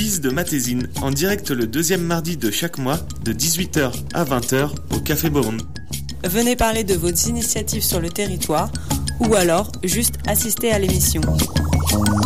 Bise de Matésine, en direct le deuxième mardi de chaque mois, de 18h à 20h, au Café Beaumont. Venez parler de vos initiatives sur le territoire, ou alors juste assister à l'émission.